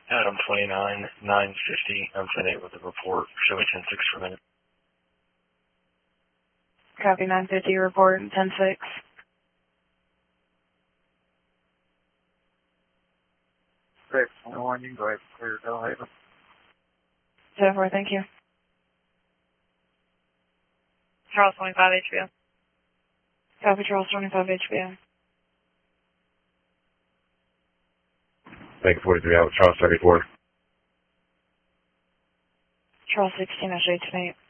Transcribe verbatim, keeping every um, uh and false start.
Adam twenty-nine, nine fifty, I'm ten eight with the report. Show me ten six for a minute. Copy nine fifty, report ten six. six twenty-one, you can go ahead and clear Delhaven. ten four, thank you. Charles twenty-five H B O. Copy Charles twenty-five H B O. Thank you, forty-three out, Charles thirty-four. Charles sixteen, I show you tonight.